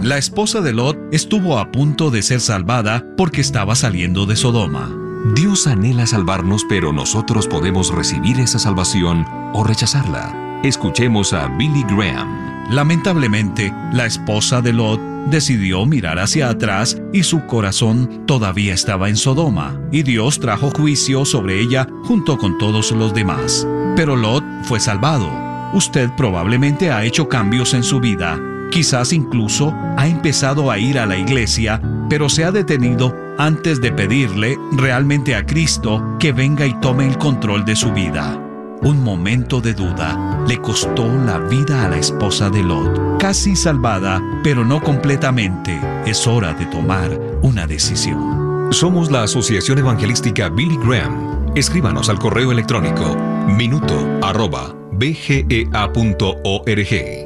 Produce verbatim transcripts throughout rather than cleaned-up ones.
La esposa de Lot estuvo a punto de ser salvada porque estaba saliendo de Sodoma. Dios anhela salvarnos, pero nosotros podemos recibir esa salvación o rechazarla. Escuchemos a Billy Graham. Lamentablemente, la esposa de Lot decidió mirar hacia atrás y su corazón todavía estaba en Sodoma, y Dios trajo juicio sobre ella junto con todos los demás. Pero Lot fue salvado. Usted probablemente ha hecho cambios en su vida. Quizás incluso ha empezado a ir a la iglesia, pero se ha detenido antes de pedirle realmente a Cristo que venga y tome el control de su vida. Un momento de duda le costó la vida a la esposa de Lot. Casi salvada, pero no completamente. Es hora de tomar una decisión. Somos la Asociación Evangelística Billy Graham. Escríbanos al correo electrónico minuto arroba b g e a punto org.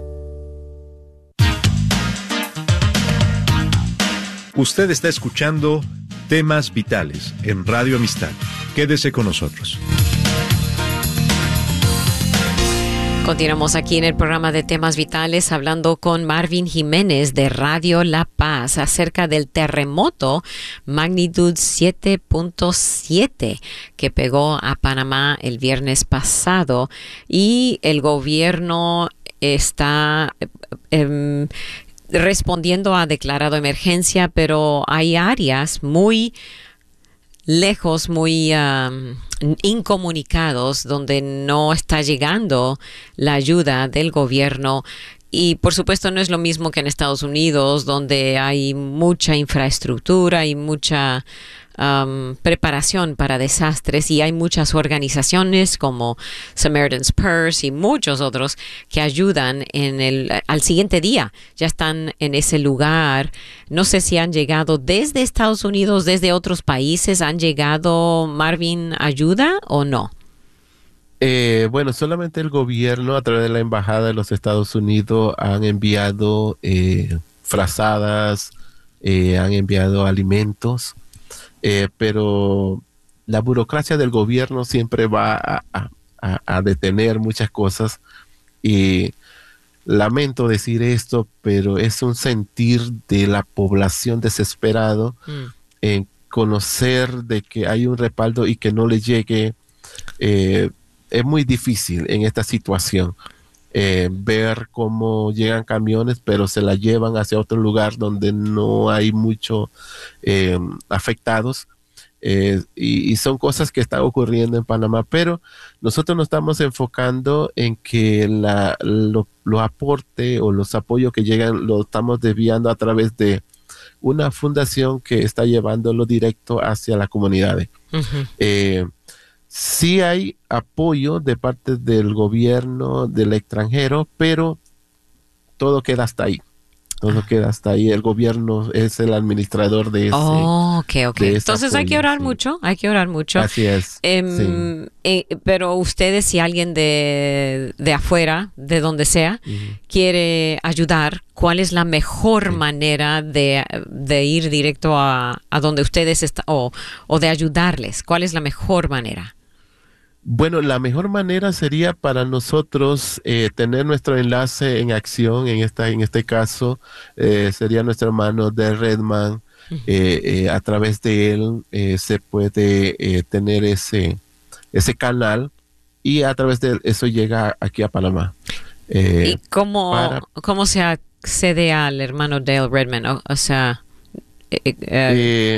Usted está escuchando Temas Vitales en Radio Amistad. Quédese con nosotros. Continuamos aquí en el programa de Temas Vitales hablando con Marvin Jiménez de Radio La Paz acerca del terremoto magnitud siete punto siete que pegó a Panamá el viernes pasado, y el gobierno está eh, respondiendo a declarado emergencia, pero hay áreas muy lejos, muy um, incomunicados, donde no está llegando la ayuda del gobierno. Y por supuesto no es lo mismo que en Estados Unidos, donde hay mucha infraestructura y mucha um, preparación para desastres, y hay muchas organizaciones como Samaritan's Purse y muchos otros que ayudan en el al siguiente día. Ya están en ese lugar. No sé si han llegado desde Estados Unidos, desde otros países. ¿Han llegado, Marvin, ayuda o no? Eh, bueno, solamente el gobierno a través de la Embajada de los Estados Unidos han enviado eh, frazadas, eh, han enviado alimentos, eh, pero la burocracia del gobierno siempre va a, a, a detener muchas cosas, y lamento decir esto, pero es un sentir de la población desesperado mm. en conocer de que hay un respaldo y que no le llegue. eh, Es muy difícil en esta situación eh, ver cómo llegan camiones, pero se la llevan hacia otro lugar donde no hay mucho eh, afectados. Eh, y, y son cosas que están ocurriendo en Panamá, pero nosotros nos estamos enfocando en que la, lo, lo aporte o los apoyos que llegan lo estamos desviando a través de una fundación que está llevándolo directo hacia las comunidades. Uh-huh. Eh, Sí hay apoyo de parte del gobierno del extranjero, pero todo queda hasta ahí. Todo ah. queda hasta ahí. El gobierno es el administrador de ese. Oh, ok, ok. Entonces apoyo, hay que orar sí. mucho, hay que orar mucho. Así es. Eh, sí. eh, pero ustedes, si alguien de, de afuera, de donde sea, uh-huh. quiere ayudar, ¿cuál es la mejor sí. manera de, de ir directo a, a donde ustedes están, o, o de ayudarles? ¿Cuál es la mejor manera? Bueno, la mejor manera sería para nosotros eh, tener nuestro enlace en acción. En esta, en este caso, eh, sería nuestro hermano Del Redman. Uh-huh. eh, eh, a través de él eh, se puede eh, tener ese, ese canal, y a través de él eso llega aquí a Panamá. Eh, ¿Y cómo, para, cómo se accede al hermano Dale Redman? O, o sea, eh, eh, eh,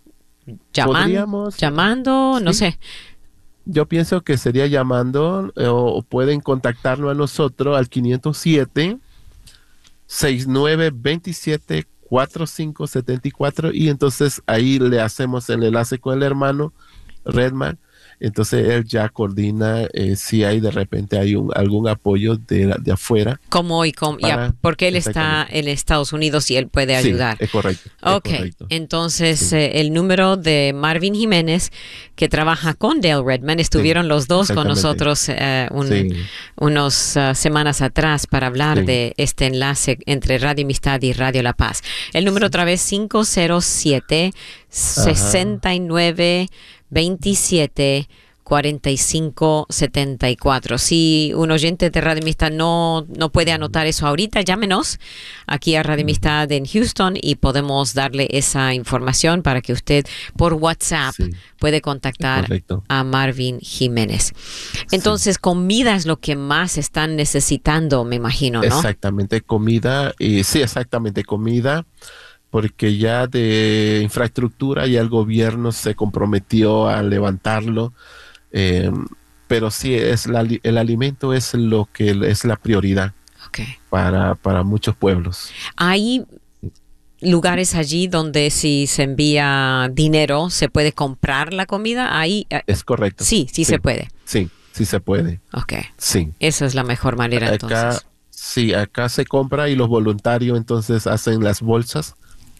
llaman, llamando, ¿sí? no sé. Yo pienso que sería llamando, eh, o pueden contactarnos a nosotros al quinientos siete, sesenta y nueve, veintisiete, cuarenta y cinco setenta y cuatro, y entonces ahí le hacemos el enlace con el hermano Redman. Entonces él ya coordina eh, si hay de repente hay un, algún apoyo de, de afuera. ¿Cómo y cómo? Ya, porque él está en Estados Unidos y él puede ayudar. Sí, es correcto. Ok, es correcto. Entonces Sí. eh, el número de Marvin Jiménez, que trabaja con Dale Redman, estuvieron sí, los dos con nosotros eh, un, sí. unas uh, semanas atrás para hablar sí. de este enlace entre Radio Amistad y Radio La Paz. El número sí. otra vez cinco cero siete, sesenta y nueve, veintisiete, cuarenta y cinco setenta y cuatro. Si un oyente de Radio Amistad no, no puede anotar eso ahorita, llámenos aquí a Radio Amistad en Houston y podemos darle esa información para que usted por WhatsApp sí. puede contactar Correcto. a Marvin Jiménez. Entonces, sí. comida es lo que más están necesitando, me imagino, ¿no? Exactamente, comida, y sí, exactamente, comida, porque ya de infraestructura ya el gobierno se comprometió a levantarlo, eh, pero sí, es la, el alimento es lo que es la prioridad okay. para, para muchos pueblos. Hay lugares allí donde si se envía dinero se puede comprar la comida. Ahí es correcto. Sí, sí, sí se puede. Sí, sí se puede. Ok. Sí. Esa es la mejor manera acá, entonces. Sí, acá se compra y los voluntarios entonces hacen las bolsas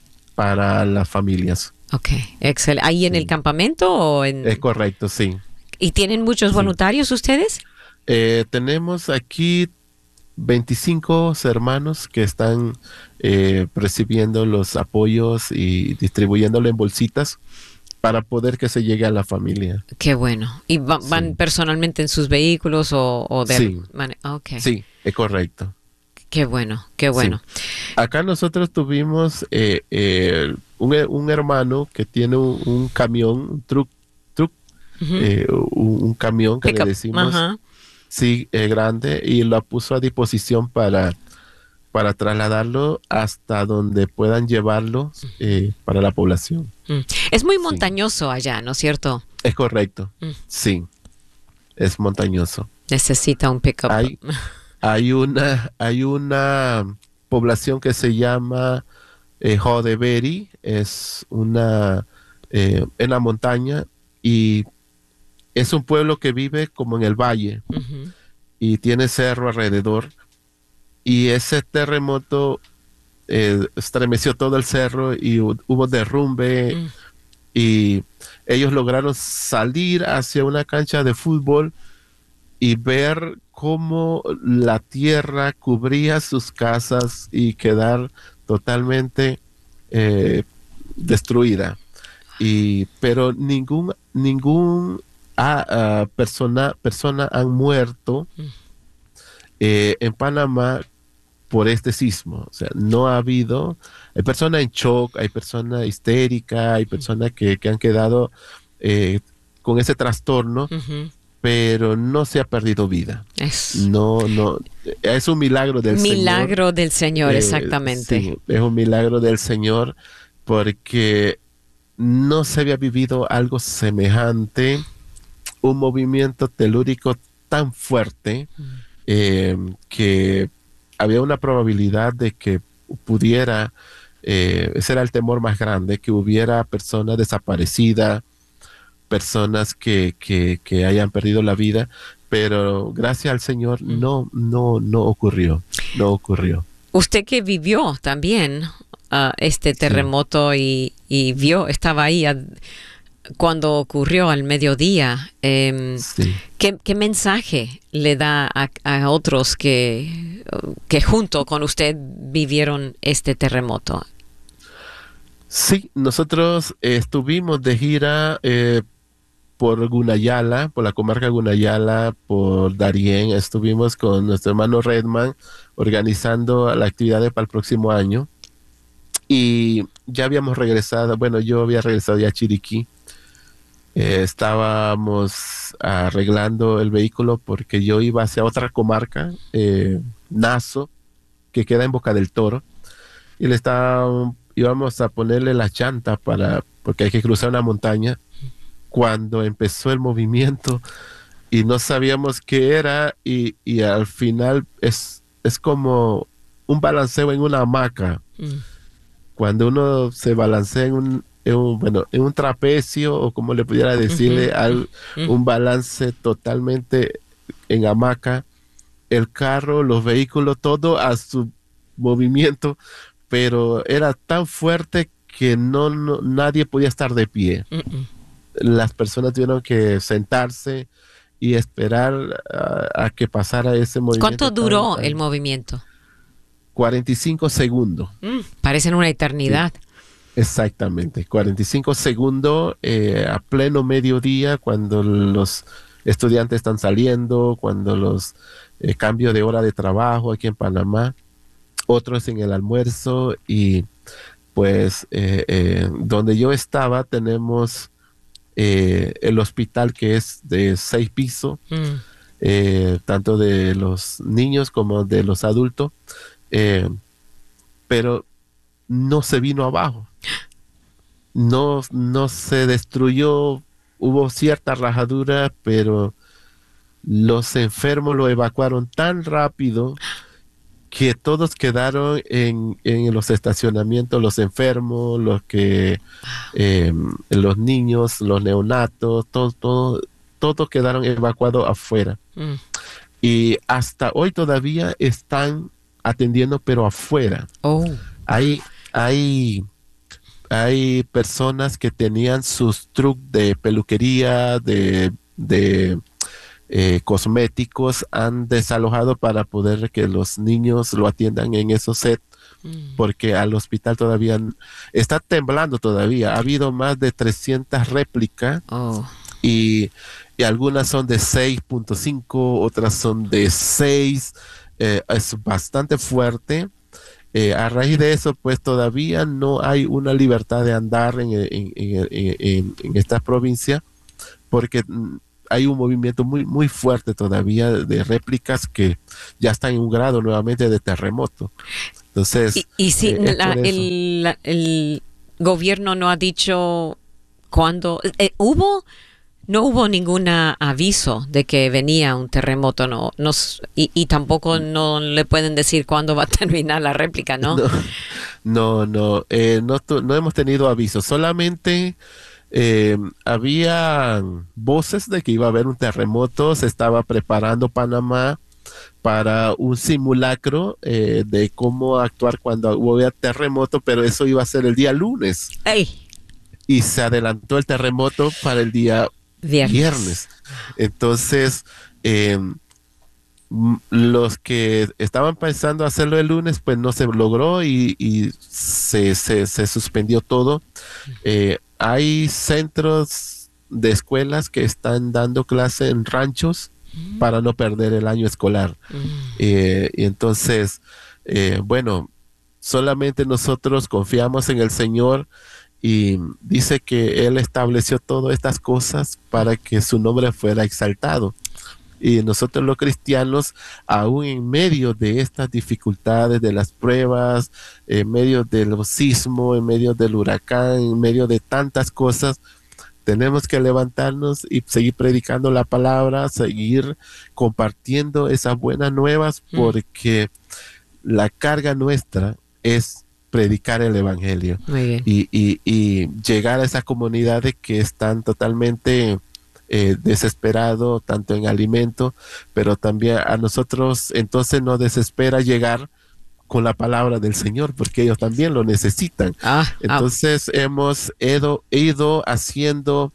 para las familias. Ok, excelente. ¿Ahí en sí. el campamento o en...? Es correcto, sí. ¿Y tienen muchos voluntarios sí. ustedes? Eh, tenemos aquí veinticinco hermanos que están eh, recibiendo los apoyos y distribuyéndolo en bolsitas para poder que se llegue a la familia. Qué bueno. ¿Y va, van sí. personalmente en sus vehículos o, o de...? Sí. Man- okay. Sí, es correcto. Qué bueno, qué bueno. Sí. Acá nosotros tuvimos eh, eh, un, un hermano que tiene un, un camión, un truck, truck uh-huh. eh, un, un camión que Pick le decimos, uh-huh. sí, eh, grande, y lo puso a disposición para, para trasladarlo hasta donde puedan llevarlo eh, para la población. Uh-huh. Es muy montañoso sí. allá, ¿no es cierto? Es correcto, uh-huh. sí, es montañoso. Necesita un pick-up. Hay, Hay una, hay una población que se llama eh, Hodeberi, es una eh, en la montaña y es un pueblo que vive como en el valle uh-huh. y tiene cerro alrededor, y ese terremoto eh, estremeció todo el cerro y hubo derrumbe uh-huh. y ellos lograron salir hacia una cancha de fútbol y ver cómo la tierra cubría sus casas y quedar totalmente eh, destruida. Y, pero ningún, ningún ah, ah, persona, persona han muerto eh, en Panamá por este sismo. O sea, no ha habido, hay personas en shock, hay personas histéricas, hay personas que, que han quedado eh, con ese trastorno. Uh-huh. Pero no se ha perdido vida. Es, no, no, es un milagro del milagro Señor. Milagro del Señor, eh, exactamente. Sí, es un milagro del Señor porque no se había vivido algo semejante, un movimiento telúrico tan fuerte mm. eh, que había una probabilidad de que pudiera, eh, ese era el temor más grande, que hubiera personas desaparecidas, personas que, que, que hayan perdido la vida, pero gracias al Señor no, no, no ocurrió, no ocurrió. Usted que vivió también uh, este terremoto sí. y, y vio, estaba ahí a, cuando ocurrió al mediodía, eh, sí. ¿qué, ¿qué mensaje le da a, a otros que, que junto con usted vivieron este terremoto? Sí, nosotros eh, estuvimos de gira eh, por Gunayala, por la comarca Gunayala, por Darién. Estuvimos con nuestro hermano Redman organizando las actividades para el próximo año. Y ya habíamos regresado, bueno, yo había regresado ya a Chiriquí. Eh, estábamos arreglando el vehículo porque yo iba hacia otra comarca, eh, Nazo, que queda en Boca del Toro. Y le estaba, íbamos a ponerle la llanta para, porque hay que cruzar una montaña. Cuando empezó el movimiento y no sabíamos qué era, y, y al final es, es como un balanceo en una hamaca. Mm. Cuando uno se balancea en un, en un, bueno, en un trapecio, o como le pudiera decirle, uh-huh. al, uh-huh. un balance totalmente en hamaca, el carro, los vehículos, todo a su movimiento, pero era tan fuerte que no, no nadie podía estar de pie. Uh-uh. Las personas tuvieron que sentarse y esperar a, a que pasara ese movimiento. ¿Cuánto duró tan, el movimiento? cuarenta y cinco segundos. Mm, parecen una eternidad. Sí, Exactamente, cuarenta y cinco segundos eh, a pleno mediodía, cuando los estudiantes están saliendo, cuando los eh, cambios de hora de trabajo aquí en Panamá, otros en el almuerzo, y pues eh, eh, donde yo estaba tenemos eh, el hospital que es de seis pisos, mm. eh, tanto de los niños como de los adultos, eh, pero no se vino abajo, no, no se destruyó, hubo cierta rajadura, pero los enfermos lo evacuaron tan rápido que todos quedaron en, en los estacionamientos, los enfermos, los que eh, los niños, los neonatos, todos todo, todo quedaron evacuados afuera. Mm. Y hasta hoy todavía están atendiendo, pero afuera. Oh. Hay, hay, hay personas que tenían sus trucks de peluquería, de, de eh, cosméticos, han desalojado para poder que los niños lo atiendan en esos sets, mm. porque al hospital todavía está temblando todavía. Ha habido más de trescientas réplicas. Oh. y, y algunas son de seis punto cinco, otras son de seis. Eh, es bastante fuerte. Eh, a raíz de eso, pues todavía no hay una libertad de andar en, en, en, en, en esta provincia, porque hay un movimiento muy, muy fuerte todavía de réplicas que ya están en un grado nuevamente de terremoto. Entonces, y, y si eh, la, el, la, el gobierno no ha dicho cuándo, eh, hubo... No hubo ningún aviso de que venía un terremoto, no, no y, y tampoco no le pueden decir cuándo va a terminar la réplica, ¿no? No, no, no, eh, no, no hemos tenido aviso. Solamente eh, había voces de que iba a haber un terremoto. Se estaba preparando Panamá para un simulacro eh, de cómo actuar cuando hubiera terremoto, pero eso iba a ser el día lunes. ¡Ey! Y se adelantó el terremoto para el día Viernes. Viernes. Entonces, eh, los que estaban pensando hacerlo el lunes, pues no se logró y, y se, se, se suspendió todo. Eh, hay centros de escuelas que están dando clase en ranchos mm. para no perder el año escolar. Mm. Eh, y entonces, eh, bueno, solamente nosotros confiamos en el Señor. Y dice que Él estableció todas estas cosas para que su nombre fuera exaltado. Y nosotros los cristianos, aún en medio de estas dificultades, de las pruebas, en medio de los sismos, en medio del huracán, en medio de tantas cosas, tenemos que levantarnos y seguir predicando la palabra, seguir compartiendo esas buenas nuevas, porque mm. la carga nuestra es predicar el evangelio y, y, y llegar a esas comunidades que están totalmente eh, desesperados, tanto en alimento, pero también a nosotros entonces nos desespera llegar con la palabra del Señor, porque ellos también lo necesitan. Ah, entonces ah. hemos ido, ido haciendo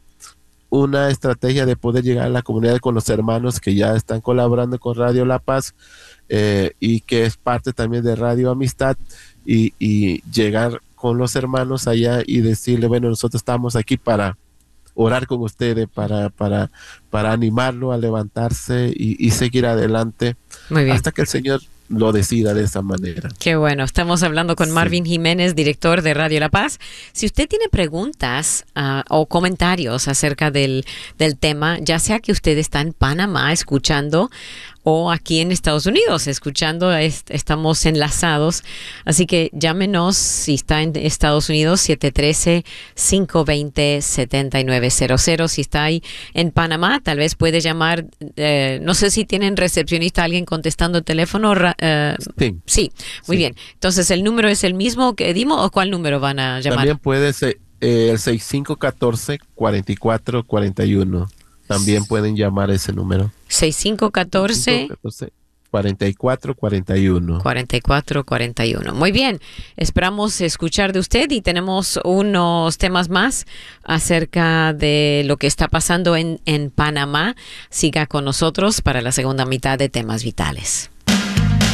una estrategia de poder llegar a la comunidad con los hermanos que ya están colaborando con Radio La Paz eh, y que es parte también de Radio Amistad. Y, y llegar con los hermanos allá y decirle, bueno, nosotros estamos aquí para orar con ustedes, para, para, para animarlo a levantarse y, y seguir adelante hasta que el Señor lo decida de esa manera. Qué bueno. Estamos hablando con sí. Marvin Jiménez, director de Radio La Paz. Si usted tiene preguntas uh, o comentarios acerca del, del tema, ya sea que usted está en Panamá escuchando o aquí en Estados Unidos escuchando, est- estamos enlazados. Así que llámenos si está en Estados Unidos, siete uno tres, cinco dos cero, siete nueve cero cero. Si está ahí en Panamá, tal vez puede llamar, eh, no sé si tienen recepcionista, alguien contestando el teléfono. Ra- uh, sí. sí, muy sí. bien. Entonces, ¿el número es el mismo que dimos o cuál número van a llamar? También puede ser eh, el seis cinco uno cuatro, cuatro cuatro cuatro uno. También pueden llamar ese número. seis cinco uno cuatro cuarenta y cuatro cuarenta y uno. cuarenta y cuatro cuarenta y uno. Muy bien. Esperamos escuchar de usted y tenemos unos temas más acerca de lo que está pasando en, en Panamá. Siga con nosotros para la segunda mitad de Temas Vitales.